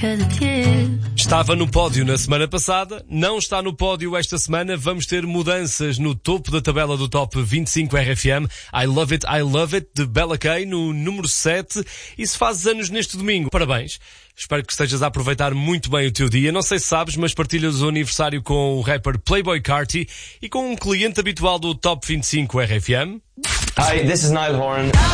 shed a tear. Estava no pódio na semana passada, não está no pódio esta semana. Vamos ter mudanças no topo da tabela do Top 25 RFM. I Love It, de Bella K, no número 7. E se fazes anos neste domingo, parabéns. Espero que estejas a aproveitar muito bem o teu dia. Não sei se sabes, mas partilhas o aniversário com o rapper Playboi Carti e com um cliente habitual do Top 25 RFM. Hi, this is Niall Horan.